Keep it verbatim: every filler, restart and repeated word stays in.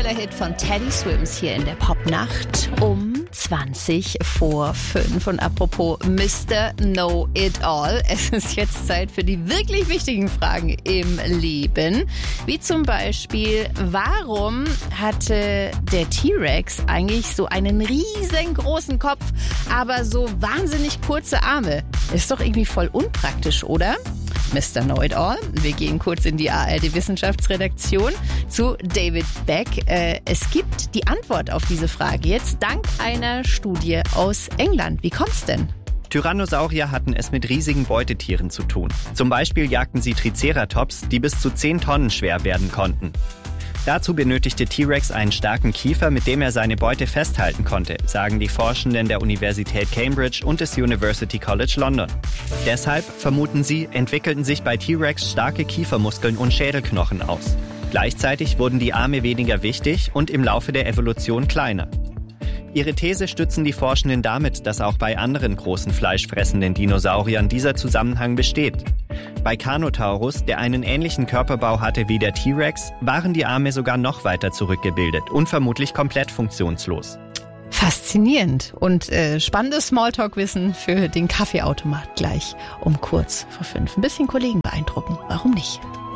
Thriller-Hit von Teddy Swims hier in der Popnacht um zwanzig vor fünf. Und apropos Mister Know-It-All, es ist jetzt Zeit für die wirklich wichtigen Fragen im Leben. Wie zum Beispiel, warum hatte der T-Rex eigentlich so einen riesengroßen Kopf, aber so wahnsinnig kurze Arme? Ist doch irgendwie voll unpraktisch, oder? Mister Know-It-All. Wir gehen kurz in die A R D-Wissenschaftsredaktion zu David Beck. Äh, es gibt die Antwort auf diese Frage jetzt dank einer Studie aus England. Wie kommt's denn? Tyrannosaurier hatten es mit riesigen Beutetieren zu tun. Zum Beispiel jagten sie Triceratops, die bis zu zehn Tonnen schwer werden konnten. Dazu benötigte T-Rex einen starken Kiefer, mit dem er seine Beute festhalten konnte, sagen die Forschenden der Universität Cambridge und des University College London. Deshalb, vermuten sie, entwickelten sich bei T-Rex starke Kiefermuskeln und Schädelknochen aus. Gleichzeitig wurden die Arme weniger wichtig und im Laufe der Evolution kleiner. Ihre These stützen die Forschenden damit, dass auch bei anderen großen fleischfressenden Dinosauriern dieser Zusammenhang besteht. Bei Carnotaurus, der einen ähnlichen Körperbau hatte wie der T-Rex, waren die Arme sogar noch weiter zurückgebildet und vermutlich komplett funktionslos. Faszinierend und äh, spannendes Smalltalk-Wissen für den Kaffeeautomat gleich um kurz vor fünf. Ein bisschen Kollegen beeindrucken, warum nicht?